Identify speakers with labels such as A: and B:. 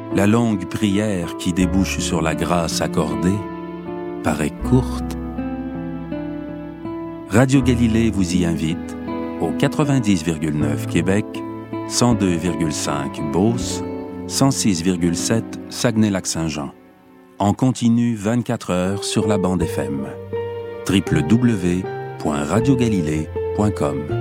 A: la longue prière qui débouche sur la grâce accordée paraît courte. Radio Galilée vous y invite au 90,9 Québec, 102,5 Beauce, 106,7 Saguenay-Lac-Saint-Jean. En continu 24 heures sur la bande FM. www.radiogalilée.com